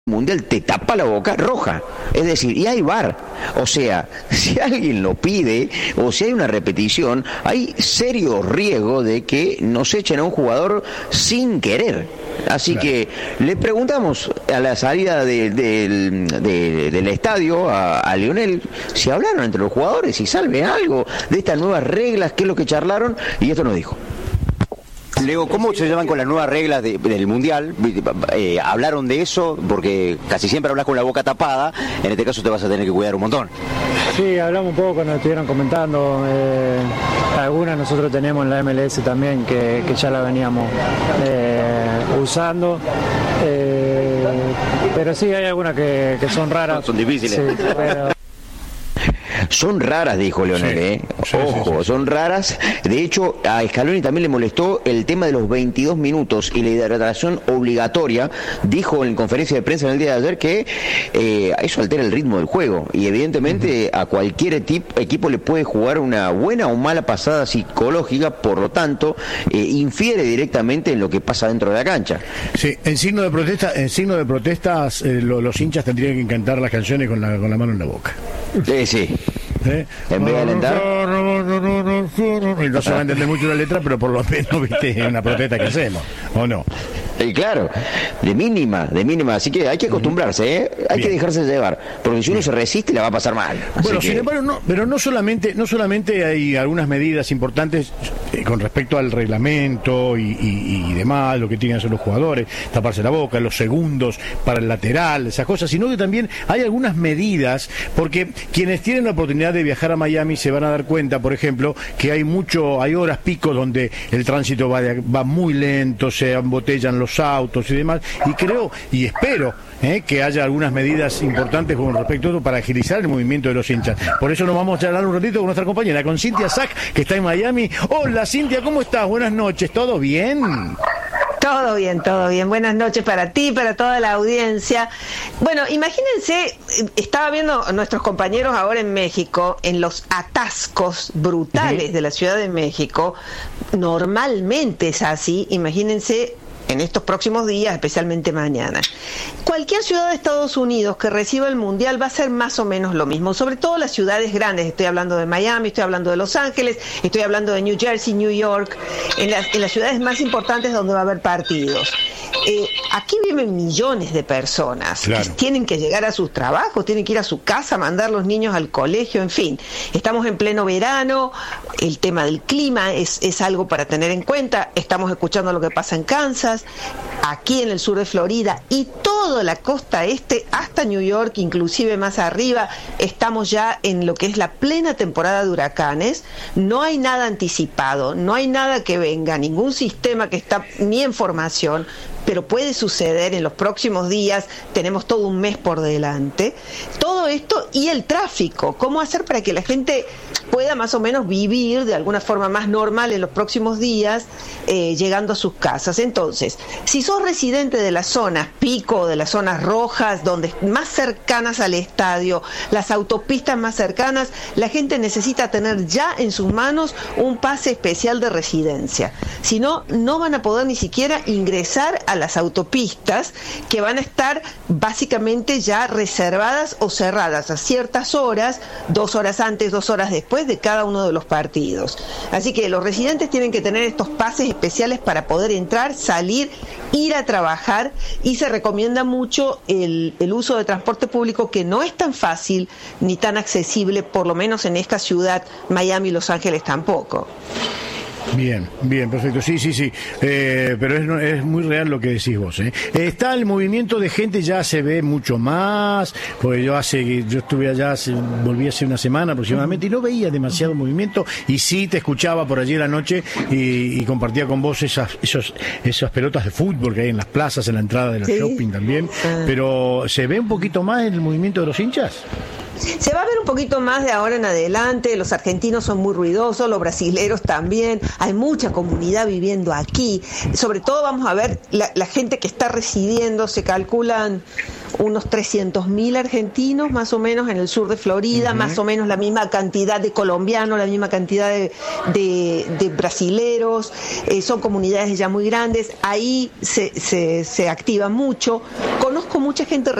Mundial te tapa la boca roja, es decir, y hay VAR, o sea, si alguien lo pide o si hay una repetición, hay serio riesgo de que nos echen a un jugador sin querer. Así que le preguntamos a la salida del estadio a Lionel si hablaron entre los jugadores, si saben algo de estas nuevas reglas, qué es lo que charlaron, y esto nos dijo. Leo, ¿cómo se llaman con las nuevas reglas del Mundial? ¿Hablaron de eso? Porque casi siempre hablas con la boca tapada, en este caso te vas a tener que cuidar un montón. Sí, hablamos un poco, nos estuvieron comentando, algunas nosotros tenemos en la MLS también que ya la veníamos usando, pero sí hay algunas que son raras. Son difíciles. Sí, pero... Son raras, dijo Leonel, Ojo, son raras. De hecho, a Scaloni también le molestó el tema de los 22 minutos y la hidratación obligatoria. Dijo en conferencia de prensa en el día de ayer que eso altera el ritmo del juego. Y evidentemente a cualquier equipo le puede jugar una buena o mala pasada psicológica, por lo tanto, infiere directamente en lo que pasa dentro de la cancha. Sí, en signo de protestas, los hinchas tendrían que cantar las canciones con la mano en la boca. Sí. En vez de alentar, no se va a entender mucho la letra, pero por lo menos, viste, es una protesta que hacemos, ¿o no? Claro, de mínima, así que hay que acostumbrarse, hay que dejarse llevar, porque si uno se resiste la va a pasar mal. Bueno, sin embargo, pero no solamente hay algunas medidas importantes con respecto al reglamento y demás, lo que tienen que hacer los jugadores, taparse la boca, los segundos para el lateral, esas cosas, sino que también hay algunas medidas, porque quienes tienen la oportunidad de viajar a Miami se van a dar cuenta, por ejemplo, que hay horas pico donde el tránsito va muy lento, se embotellan los autos y demás, y creo y espero que haya algunas medidas importantes con respecto a eso para agilizar el movimiento de los hinchas. Por eso nos vamos a charlar un ratito con nuestra compañera, con Cintia Sack, que está en Miami. Hola Cintia, ¿cómo estás? Buenas noches, ¿todo bien? Todo bien. Buenas noches para ti, para toda la audiencia. Bueno, imagínense, estaba viendo a nuestros compañeros ahora en México, en los atascos brutales de la Ciudad de México. Normalmente es así, imagínense en estos próximos días, especialmente mañana. Cualquier ciudad de Estados Unidos que reciba el Mundial va a ser más o menos lo mismo, sobre todo las ciudades grandes. Estoy hablando de Miami, estoy hablando de Los Ángeles, estoy hablando de New Jersey, New York, en las ciudades más importantes donde va a haber partidos. Aquí viven millones de personas, claro, que tienen que llegar a sus trabajos, tienen que ir a su casa, mandar los niños al colegio, en fin. Estamos en pleno verano, el tema del clima es algo para tener en cuenta. Estamos escuchando lo que pasa en Kansas, aquí en el sur de Florida y toda la costa este hasta New York, inclusive más arriba. Estamos ya en lo que es la plena temporada de huracanes. No hay nada anticipado, no hay nada que venga, ningún sistema que está ni en formación, pero puede suceder en los próximos días. Tenemos todo un mes por delante. Todo esto y el tráfico, cómo hacer para que la gente pueda más o menos vivir de alguna forma más normal en los próximos días, llegando a sus casas. Entonces, si sos residente de las zonas pico, de las zonas rojas, donde más cercanas al estadio, las autopistas más cercanas, la gente necesita tener ya en sus manos un pase especial de residencia. Si no, no van a poder ni siquiera ingresar a las autopistas, que van a estar básicamente ya reservadas o cerradas a ciertas horas, 2 horas antes, 2 horas después de cada uno de los partidos. Así que los residentes tienen que tener estos pases especiales para poder entrar, salir, ir a trabajar, y se recomienda mucho el uso de transporte público, que no es tan fácil ni tan accesible, por lo menos en esta ciudad, Miami y Los Ángeles tampoco. Bien, perfecto, sí, pero es muy real lo que decís vos, Está el movimiento de gente, ya se ve mucho más, porque yo estuve allá, volví hace una semana aproximadamente, y no veía demasiado movimiento, y sí te escuchaba por allí en la noche, y compartía con vos esas pelotas de fútbol que hay en las plazas, en la entrada de los shopping también, pero ¿se ve un poquito más el movimiento de los hinchas? Se va a ver un poquito más de ahora en adelante. Los argentinos son muy ruidosos, los brasileros también. Hay mucha comunidad viviendo aquí. Sobre todo vamos a ver la gente que está residiendo. Se calculan unos 300.000 argentinos más o menos en el sur de Florida, más o menos la misma cantidad de colombianos, la misma cantidad de brasileros. Son comunidades ya muy grandes. Ahí se activa mucho. Conozco mucha gente